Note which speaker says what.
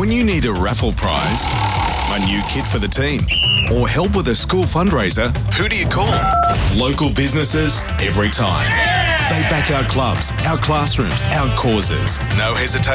Speaker 1: When you need a raffle prize, a new kit for the team, or help with a school fundraiser, who do you call? Local businesses every time. They back our clubs, our classrooms, our causes. No hesitation.